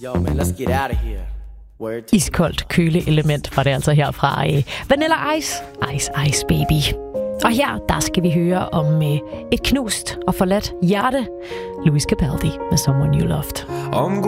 Yo, man, let's get out of here. Iskoldt køleelement var det altså her fra Vanilla Ice. Ice Ice Baby. Og her, der skal vi høre om et knust og forladt hjerte. Louis Capaldi med Someone You Loved.